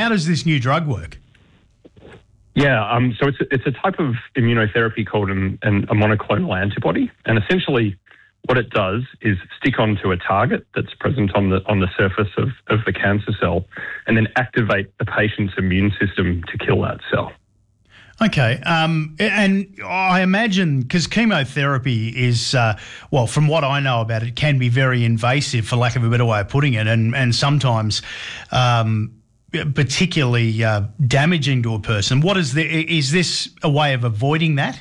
how does this new drug work? Yeah, so it's a type of immunotherapy called a monoclonal antibody, and essentially what it does is stick onto a target that's present on the surface of the cancer cell, and then activate the patient's immune system to kill that cell. Okay, and I imagine, because chemotherapy is, from what I know about it, can be very invasive, for lack of a better way of putting it, and sometimes particularly damaging to a person. Is this a way of avoiding that?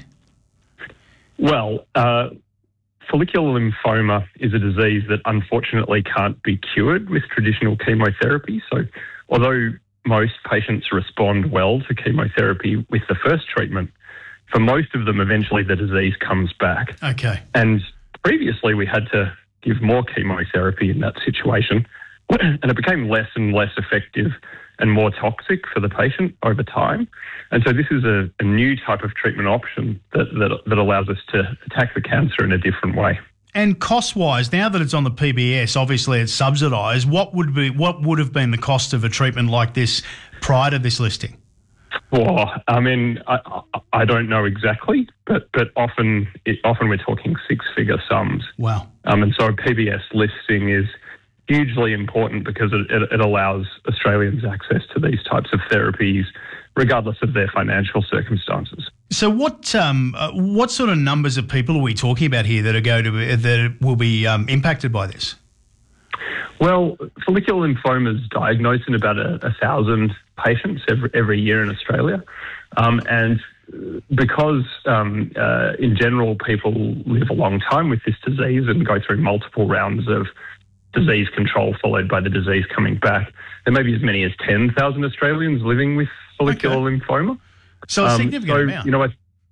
Well, follicular lymphoma is a disease that unfortunately can't be cured with traditional chemotherapy. So although most patients respond well to chemotherapy with the first treatment, for most of them, eventually the disease comes back. Okay. And previously we had to give more chemotherapy in that situation, and it became less and less effective and more toxic for the patient over time. And so this is a new type of treatment option that allows us to attack the cancer in a different way. And cost-wise, now that it's on the PBS, obviously it's subsidised. What would have been the cost of a treatment like this prior to this listing? Well, I mean, I don't know exactly, but often we're talking six-figure sums. Wow. And so a PBS listing is hugely important because it allows Australians access to these types of therapies, regardless of their financial circumstances. So what sort of numbers of people are we talking about here that will be impacted by this? Well, follicular lymphoma is diagnosed in about 1,000 patients every year in Australia, and because in general people live a long time with this disease and go through multiple rounds of disease control followed by the disease coming back, there may be as many as 10,000 Australians living with follicular lymphoma. So a significant amount. You know,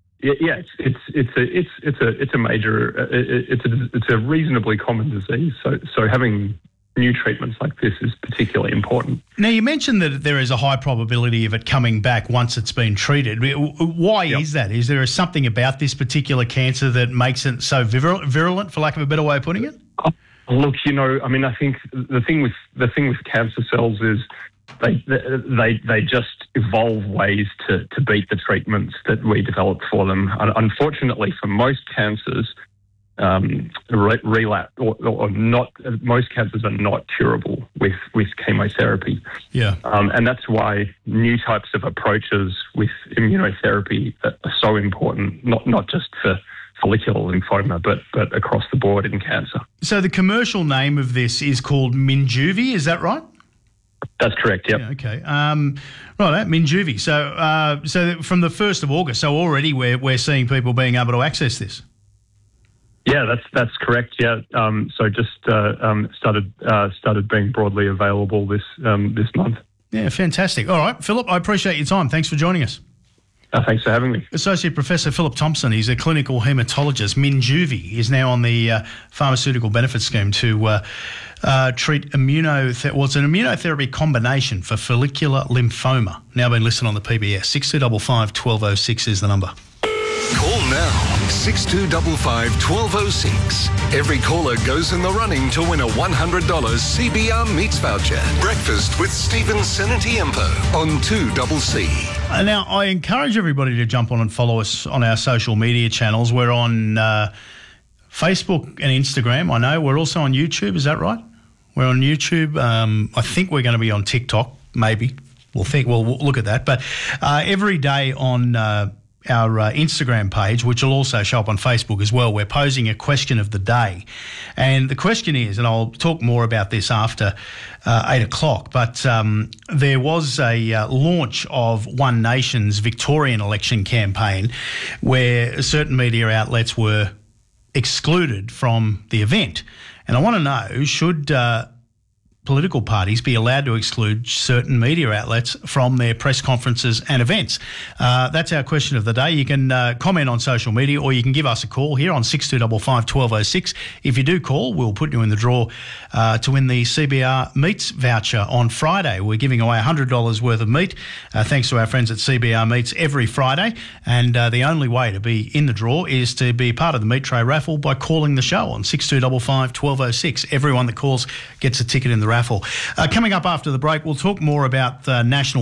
it's a major, it's a reasonably common disease. So having new treatments like this is particularly important. Now, you mentioned that there is a high probability of it coming back once it's been treated. Why is that? Is there something about this particular cancer that makes it so virulent, for lack of a better way of putting it? Look, you know, I mean, I think the thing with cancer cells is they just evolve ways to beat the treatments that we develop for them. Unfortunately, for most cancers, relapse or not. Most cancers are not curable with chemotherapy. Yeah, and that's why new types of approaches with immunotherapy are so important. Not just for follicular lymphoma, but across the board in cancer. So the commercial name of this is called Minjuvi, is that right? That's correct, yep. Yeah, okay. Right, Minjuvi. So from the 1st of August, so already we're seeing people being able to access this? Yeah, that's correct, yeah. So just started being broadly available this month. Yeah, fantastic. All right, Philip, I appreciate your time. Thanks for joining us. Thanks for having me. Associate Professor Philip Thompson, he's a clinical haematologist. Minjuvi is now on the pharmaceutical benefit scheme to treat it's an immunotherapy combination for follicular lymphoma. Now being listed on the PBS. 6255 1206 is the number. Call now, 6255 1206. Every caller goes in the running to win a $100 CBR Meats voucher. Breakfast with Stephen Senatiempo on 2CC. Now, I encourage everybody to jump on and follow us on our social media channels. We're on Facebook and Instagram, I know. We're also on YouTube, is that right? We're on YouTube. I think we're going to be on TikTok, maybe. We'll look at that. But every day on our Instagram page, which will also show up on Facebook as well, we're posing a question of the day. And the question is, and I'll talk more about this after 8 o'clock, but there was a launch of One Nation's Victorian election campaign where certain media outlets were excluded from the event. And I want to know, should political parties be allowed to exclude certain media outlets from their press conferences and events? That's our question of the day. You can comment on social media, or you can give us a call here on 6255 1206. If you do call, we'll put you in the draw to win the CBR Meats voucher on Friday. We're giving away $100 worth of meat, thanks to our friends at CBR Meats every Friday. And the only way to be in the draw is to be part of the meat tray raffle by calling the show on 6255 1206. Everyone that calls gets a ticket in the raffle. Coming up after the break, we'll talk more about the national